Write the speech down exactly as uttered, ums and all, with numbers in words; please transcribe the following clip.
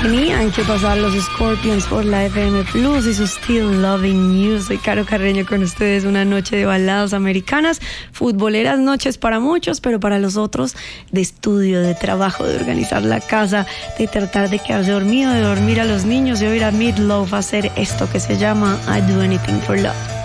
Tenían que pasar los Scorpions por la F M Plus y su Still Loving You. Soy Caro Carreño con ustedes, una noche de baladas americanas, futboleras noches para muchos, pero para los otros de estudio, de trabajo, de organizar la casa, de tratar de quedarse dormido, de dormir a los niños, de oír a Meat Loaf hacer esto que se llama I Do Anything for Love.